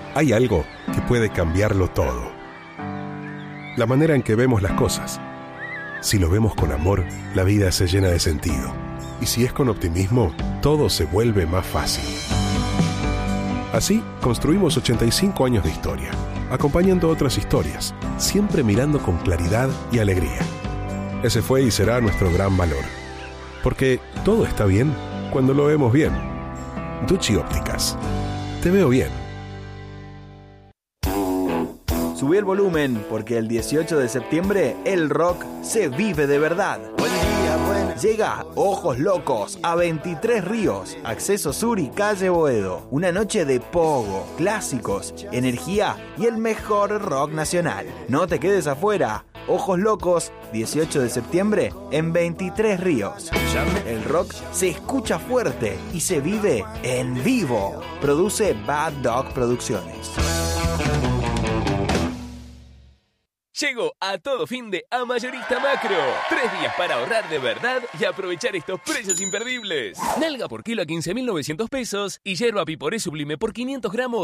Hay algo que puede cambiarlo todo. La manera en que vemos las cosas. Si lo vemos con amor, la vida se llena de sentido. Y si es con optimismo, todo se vuelve más fácil. Así, construimos 85 años de historia, acompañando otras historias, siempre mirando con claridad y alegría. Ese fue y será nuestro gran valor. Porque todo está bien cuando lo vemos bien. Ducci Ópticas. Te veo bien. Subí el volumen, porque el 18 de septiembre el rock se vive de verdad. Llega Ojos Locos a 23 Ríos, Acceso Sur y Calle Boedo. Una noche de pogo, clásicos, energía y el mejor rock nacional. No te quedes afuera. Ojos Locos, 18 de septiembre en 23 Ríos. El rock se escucha fuerte y se vive en vivo. Produce Bad Dog Producciones. Llegó a todo fin de a Mayorista Macro. 3 días para ahorrar de verdad y aprovechar estos precios imperdibles. Nalga por kilo a 15.900 pesos y yerba piporé sublime por 500 gramos